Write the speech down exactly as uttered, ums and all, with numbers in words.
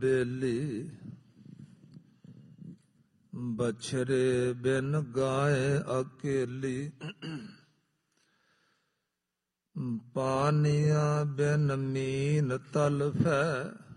ਬੇਲੀ, ਬਛਰੇ ਬਿਨ ਗਾਏ ਅਕੇਲੀ। ਪਾਨੀਆਂ ਬਿਨ ਮੀਨ ਤਲਫੈ,